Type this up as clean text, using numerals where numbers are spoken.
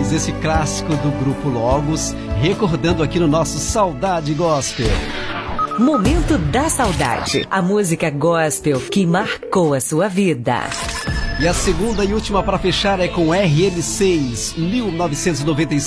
Logos, esse clássico do Grupo Logos, recordando aqui no nosso Saudade Gospel. Momento da Saudade, a música gospel que marcou a sua vida. E a segunda e última para fechar é com RM6, 1996.